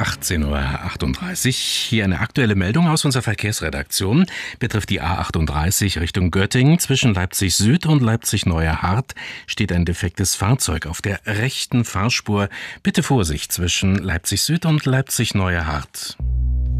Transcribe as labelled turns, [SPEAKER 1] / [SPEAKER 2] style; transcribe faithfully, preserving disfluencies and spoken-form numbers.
[SPEAKER 1] achtzehn Uhr achtunddreißig. Hier eine aktuelle Meldung aus unserer Verkehrsredaktion. Betrifft die A achtunddreißig Richtung Göttingen. Zwischen Leipzig Süd und Leipzig Neuer Hart steht ein defektes Fahrzeug auf der rechten Fahrspur. Bitte Vorsicht zwischen Leipzig Süd und Leipzig Neuer Hart.